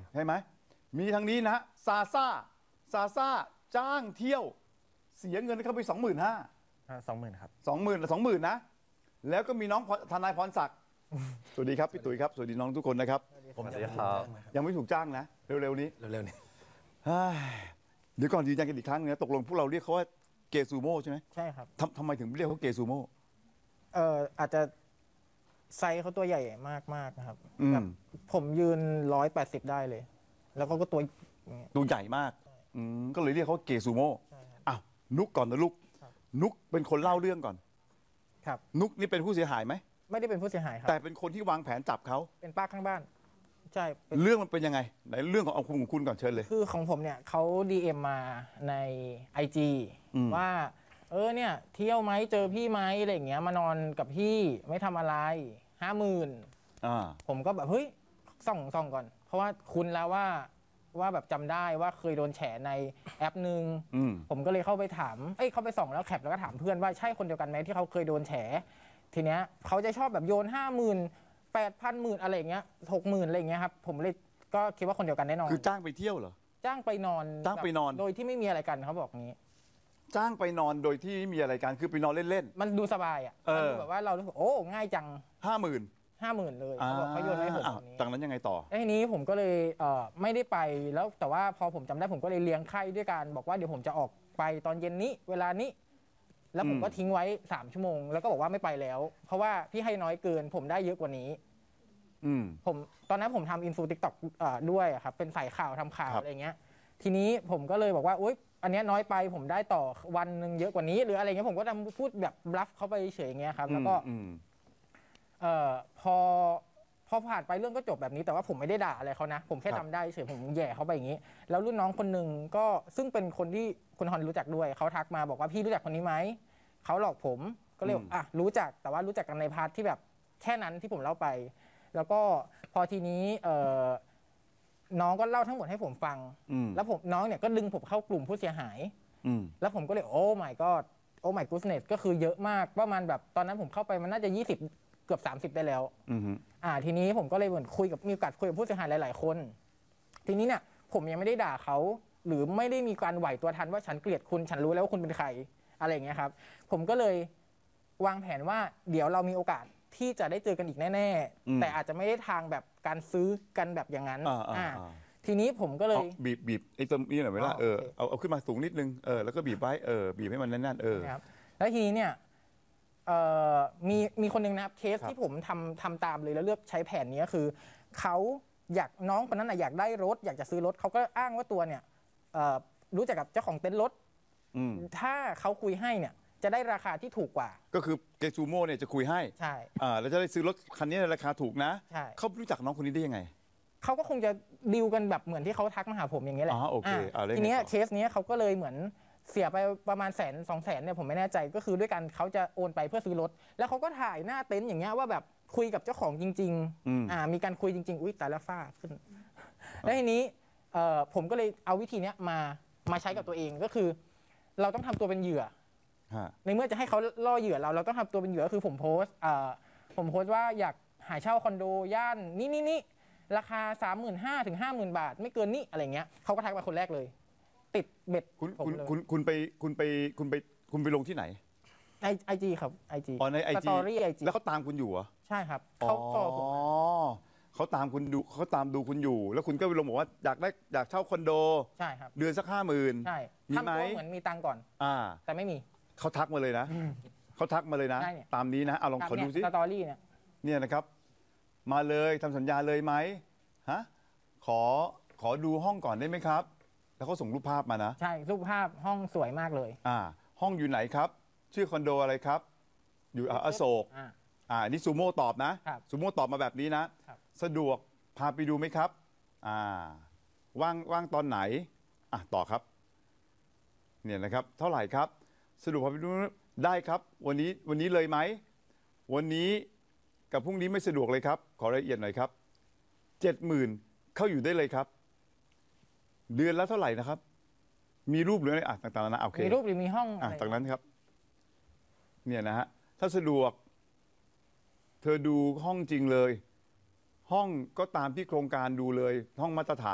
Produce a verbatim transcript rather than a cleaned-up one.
ใช่ไหมมีทางนี้นะซาซ่าซาซ่าจ้างเที่ยวเสียเงินเข้าไปสองหมื่นห้าสองหมื่นครับสองหมื่นสองหมื่นนะแล้วก็มีน้องทนายพรศักดิ์สวัสดีครับพี่ตุ๋ยครับสวัสดีน้องทุกคนนะครับผมจะครับยังไม่ถูกจ้างนะเร็วๆนี้เร็วๆนี้เดี๋ยวก่อนยืนยันกันอีกครั้งนะตกลงพวกเราเรียกเขาว่าเกซูโม่ใช่ไหมใช่ครับทำทำไมถึงเรียกเขาเกซูโม่เอ่ออาจจะไซส์เขาตัวใหญ่มากมากนะครับแบบผมยืนร้อยแปดสิบได้เลยแล้วเขาก็ตัวตัวใหญ่มากก็เลยเรียกเขาเกซูโม่อ้าวนุกก่อนนะลูกนุกเป็นคนเล่าเรื่องก่อนครับนุกนี่เป็นผู้เสียหายไหมไม่ได้เป็นผู้เสียหายครับแต่เป็นคนที่วางแผนจับเขาเป็นป้าข้างบ้านใช่เรื่องมันเป็นยังไงไหนเรื่องของเอาคุณของคุณก่อนเชิญเลยคือของผมเนี่ยเขาดีเอ็มมาใน ไอ จี ว่าเออเนี่ยเที่ยวไหมเจอพี่ไหมอะไรอย่างเงี้ยมานอนกับพี่ไม่ทำอะไรห้าหมื่นผมก็แบบเฮ้ยส่องส่องก่อนเพราะว่าคุณแล้วว่าว่าแบบจำได้ว่าเคยโดนแฉในแอปหนึ่งผมก็เลยเข้าไปถามเอ้ยเข้าไปส่องแล้วแคปแล้วก็ถามเพื่อนว่าใช่คนเดียวกันไหมที่เขาเคยโดนแฉทีเนี้ยเขาจะชอบแบบโยนห้าหมื่นแปดพันหมื่นอะไรอย่างเงี้ยหกหมื่นอะไรอย่างเงี้ยครับผมเลยก็คิดว่าคนเดียวกันแน่นอนคือจ้างไปเที่ยวเหรอจ้างไปนอนจ้างไปนอนโดยที่ไม่มีอะไรกันเขาบอกงี้จ้างไปนอนโดยที่ไม่มีอะไรกันคือไปนอนเล่นๆมันดูสบายอ่ะมันดูแบบว่าเรารู้สึกโอ้ง่ายจังห้าหมื่นห้าหมื่นเลยเขาบอกเขาโยนให้ผมแบบนี้จากนั้นยังไงต่อทีนี้ผมก็เลยเอ่อไม่ได้ไปแล้วแต่ว่าพอผมจำได้ผมก็เลยเลี้ยงไข้ด้วยการบอกว่าเดี๋ยวผมจะออกไปตอนเย็นนี้เวลานี้แล้วผมก็ทิ้งไว้สามชั่วโมงแล้วก็บอกว่าไม่ไปแล้วเพราะว่าพี่ให้น้อยเกินผมได้เยอะกว่านี้ผมตอนนั้นผมทำอินฟูติ๊กต็อกด้วยครับเป็นสายข่าวทำข่าวอะไรเงี้ยทีนี้ผมก็เลยบอกว่าโอ๊ยอันนี้น้อยไปผมได้ต่อวันหนึ่งเยอะกว่านี้หรืออะไรเงี้ยผมก็ทำพูดแบบบลัฟเขาไปเฉยอย่างเงี้ยครับแล้วก็เอ่อพอพอผ่านไปเรื่องก็จบแบบนี้แต่ว่าผมไม่ได้ด่าอะไรเขานะผมแค่ทำได้เฉยผมแย่เขาไปอย่างนี้แล้วรุ่นน้องคนหนึ่งก็ซึ่งเป็นคนที่คุณฮอนรู้จักด้วยเขาทักมาบอกว่าพี่รู้จักคนนี้ไหมเขาหลอกผมก็เลยอ่ะรู้จักแต่ว่ารู้จักกันในพาร์ทที่แบบแค่นั้นที่ผมเล่าไปแล้วก็พอทีนี้เอ่อน้องก็เล่าทั้งหมดให้ผมฟังแล้วผมน้องเนี่ยก็ดึงผมเข้ากลุ่มผู้เสียหายแล้วผมก็เลยโอ้ my god โอ้ my goodness ก็คือเยอะมากประมาณแบบตอนนั้นผมเข้าไปมันน่าจะยี่สิบเกือบสามสิบได้แล้วอ่าทีนี้ผมก็เลยเหมือนคุยกับมีโอกาสคุยกับผู้เสียหายหลายๆคนทีนี้เนี่ยผมยังไม่ได้ด่าเขาหรือไม่ได้มีการไหวตัวทันว่าฉันเกลียดคุณฉันรู้แล้วว่าคุณเป็นใครอะไรอย่างเงี้ยครับผมก็เลยวางแผนว่าเดี๋ยวเรามีโอกาสที่จะได้เจอกันอีกแน่ๆแต่อาจจะไม่ได้ทางแบบการซื้อกันแบบอย่างนั้นอ่าทีนี้ผมก็เลยบีบบีบไอ้ตัวนี้หน่อยไหมล่ะเออเอาเอาขึ้นมาสูงนิดนึงเออแล้วก็บีบไว้เออบีบให้มันแน่นๆเออแล้วทีนี้เนี่ยมีมีคนหนึ่งนะครับเคสที่ผมทำทำตามเลยแล้วเลือกใช้แผนนี้คือเขาอยากน้องคนนั้นอยากได้รถอยากจะซื้อรถเขาก็อ้างว่าตัวเนี่ยรู้จักกับเจ้าของเต็นท์รถถ้าเขาคุยให้เนี่ยจะได้ราคาที่ถูกกว่าก็คือเกซูโม่เนี่ยจะคุยให้ใช่อ่าแล้วจะได้ซื้อรถคันนี้ในราคาถูกนะใช่เขารู้จักน้องคนนี้ได้ยังไงเขาก็คงจะดีลกันแบบเหมือนที่เขาทักมาหาผมอย่างเงี้ยแหละอ๋อโอเคทีนี้เคสนี้เขาก็เลยเหมือนเสียไปประมาณแสนสองแสนเนี่ยผมไม่แน่ใจก็คือด้วยกันเขาจะโอนไปเพื่อซื้อรถแล้วเขาก็ถ่ายหน้าเต็นท์อย่างเงี้ยว่าแบบคุยกับเจ้าของจริงๆอ่ามีการคุยจริงๆอุ้ยแต่ละฝ้าขึ้นแล้วทีนี้เอ่อผมก็เลยเอาวิธีเนี้ยมามาใช้กับตัวเองก็คือเราต้องทำตัวเป็นเหยื่อในเมื่อจะให้เขาล่อเหยื่อเราเราต้องทำตัวเป็นเหยื่อคือผมโพสอ่าผมโพสว่าอยากหาเช่าคอนโดย่านนี่นี่นี่ราคา สามหมื่นห้าพัน ถึง ห้าหมื่น บาทไม่เกินนี้อะไรเงี้ยเขาก็ทักมาคนแรกเลยติดเบ็ดคุณคุณคุณคุณไปคุณไปคุณไปคุณไปลงที่ไหนไอไอจีครับไอจีอ๋อในไอจีสตอรี่ไอจีแล้วเขาตามคุณอยู่เหรอใช่ครับเขาก็อ๋อเขาตามคุณดูเขาตามดูคุณอยู่แล้วคุณก็ไปลงบอกว่าอยากได้อยากเช่าคอนโดใช่ครับเดือนสักห้าหมื่นใช่ทำตัวเหมือนมีตังก่อนอ่าแต่ไม่มีเขาทักมาเลยนะเขาทักมาเลยนะตามนี้นะเอาลองขอดูสิสตอรี่เนี่ยเนี่ยนะครับมาเลยทำสัญญาเลยไหมฮะขอขอดูห้องก่อนได้ไหมครับแล้วเขาส่งรูปภาพมานะใช่รูปภาพห้องสวยมากเลยอ่าห้องอยู่ไหนครับชื่อคอนโดอะไรครับอยู่อโศกอ่านี่ซูโม่ตอบนะซูโม่ตอบมาแบบนี้นะสะดวกพาไปดูไหมครับอ่าว่างว่างตอนไหนอ่ะต่อครับเนี่ยนะครับเท่าไหร่ครับสะดวกพาไปดูได้ครับวันนี้วันนี้เลยไหมวันนี้กับพรุ่งนี้ไม่สะดวกเลยครับขอรายละเอียดหน่อยครับเจ็ดหมื่นเข้าอยู่ได้เลยครับเดือนละเท่าไหร่นะครับมีรูปหรืออะไรอ่ะต่างๆนะโอเคมีรูปหรือมีห้องอ่ะต่างนั้นครับเนี่ยนะฮะถ้าสะดวกเธอดูห้องจริงเลยห้องก็ตามที่โครงการดูเลยห้องมาตรฐาน